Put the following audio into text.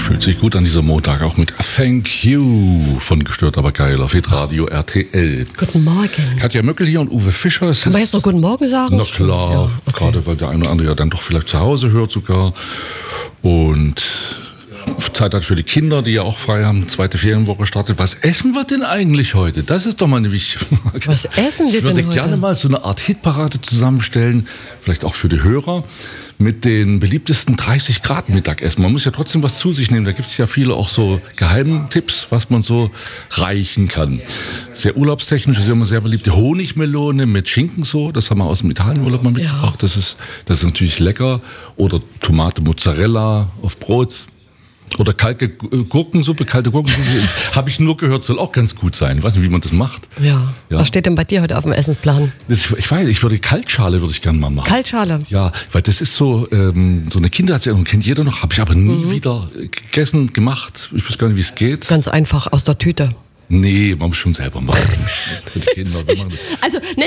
fühlt sich gut an diesem Montag, auch mit Thank You von Gestört aber geil auf Hitradio RTL. Guten Morgen. Katja Möckel hier und Uwe Fischer. Kann man jetzt noch Guten Morgen sagen? Na klar, ja, okay. Gerade weil der eine oder andere ja dann doch vielleicht zu Hause hört sogar. Und Zeit hat für die Kinder, die ja auch frei haben. Zweite Ferienwoche startet. Was essen wir denn eigentlich heute? Das ist doch mal eine wichtige Frage. Was essen wir Ich würde denn heute? gerne mal so eine Art Hitparade zusammenstellen, vielleicht auch für die Hörer, mit den beliebtesten 30 Grad Mittagessen. Man muss ja trotzdem was zu sich nehmen. Da gibt es ja viele auch so Geheimtipps, was man so reichen kann. Sehr urlaubstechnisch ist ja immer sehr beliebt. Die Honigmelone mit Schinken so, das haben wir aus dem Italienurlaub mal mitgebracht. Ja. Das ist natürlich lecker. Oder Tomate Mozzarella auf Brot. Oder kalte Gurkensuppe. Habe ich nur gehört, soll auch ganz gut sein. Ich weiß nicht, wie man das macht. Ja. Was steht denn bei dir heute auf dem Essensplan? Ich weiß, Kaltschale würde ich gerne mal machen. Kaltschale? Ja, weil das ist so eine Kindheitserinnerung, kennt jeder noch, habe ich aber nie wieder gegessen, gemacht. Ich weiß gar nicht, wie es geht. Ganz einfach, aus der Tüte. Nee, man muss schon selber machen. Also,